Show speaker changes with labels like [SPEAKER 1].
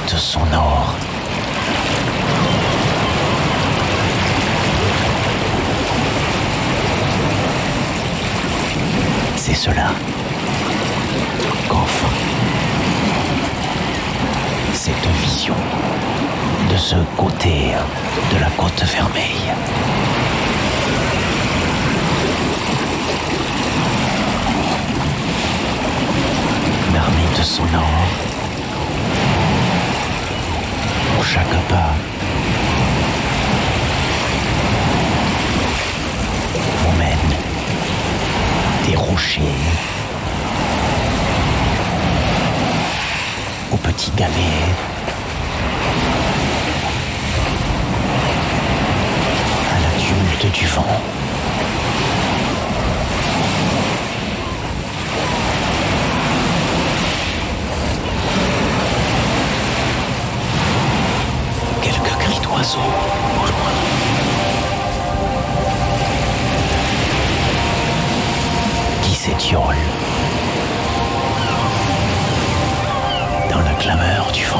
[SPEAKER 1] marmite sonore. C'est cela qu'offre cette vision de ce côté de la côte vermeille. Marmite sonore pour chaque pas. Vous mène des rochers aux petits galets, à la tumulte du vent. Quelques cris d'oiseaux au loin. Qui s'étiolent dans la clameur du vent.